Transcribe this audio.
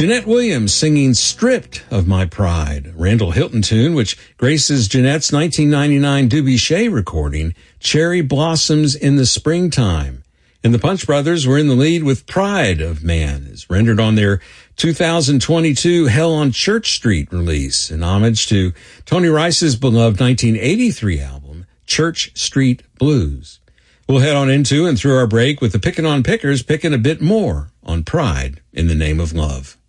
Jeanette Williams singing Stripped of My Pride, a Randall Hilton tune, which graces Jeanette's 1999 Dubuchet recording, Cherry Blossoms in the Springtime. And the Punch Brothers were in the lead with Pride of Man, as rendered on their 2022 Hell on Church Street release, in homage to Tony Rice's beloved 1983 album, Church Street Blues. We'll head on into and through our break with the Pickin' on Pickers picking a bit more on Pride in the Name of Love.